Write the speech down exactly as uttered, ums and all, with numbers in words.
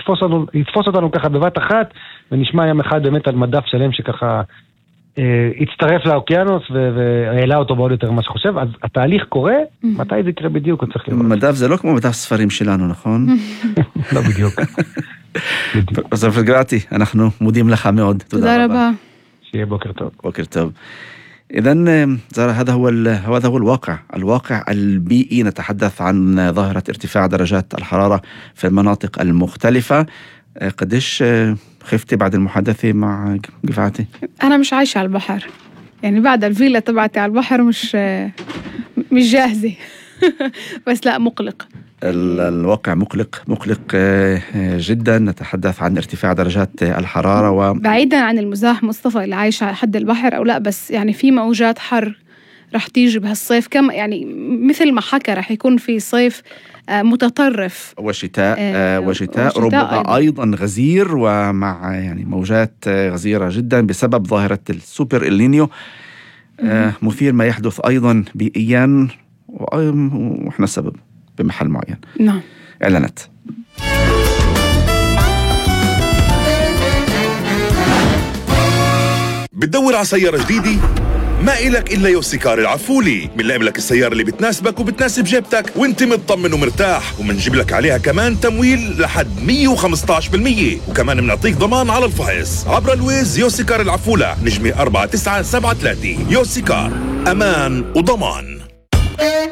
יתפוס אותנו, יתפוס אותנו ככה בבת אחת, ונשמע יום אחד באמת על מדף שלם שככה אה, הצטרף לאוקיינוס והעלה אותו בעוד יותר ממה שחושב. אז התהליך קורה, מתי זה יקרה בדיוק? צריך לראות. מדף זה לא כמו מדף ספרים שלנו, נכון? לא בדיוק. אז פרגרטי, אנחנו מודים לך מאוד. תודה רבה. שיהיה בוקר טוב. بوكر توب. إذن زارة هذا هو هذا هو الواقع الواقع البيئي. نتحدث عن ظاهرة ارتفاع درجات الحرارة في المناطق المختلفة. قديش خفتي بعد المحادثة مع قفعتي؟ أنا مش عايشة على البحر، يعني بعد الفيلا تبعتي على البحر مش مش جاهزة. بس لا، مقلق. الواقع مقلق مقلق جدا. نتحدث عن ارتفاع درجات الحرارة و... بعيدا عن المزاح مصطفى اللي عايش على حد البحر أو لا، بس يعني في موجات حر رح تيجي بهالصيف، كم يعني مثل ما حكى رح يكون في صيف متطرف وشتاء آه وشتاء ربما أيضا. أيضا غزير، ومع يعني موجات غزيرة جدا بسبب ظاهرة السوبر إلنينيو. آه مثير ما يحدث أيضا بيئيا، وإحنا السبب بمحل معين. نعم. إعلانات. بتدور على سيارة جديدة؟ ما إلك إلا يوسيكار العفولي. بنلاقي لك السيارة اللي بتناسبك وبتناسب جيبتك وانت مطمن ومرتاح، ومنجيب لك عليها كمان تمويل لحد مية وخمسطعش بالمية، وكمان منعطيك ضمان على الفحص عبر الويز. يوسيكار العفولة، نجمة أربعة تسعة سبعة ثلاثة. يوسيكار، أمان وضمان.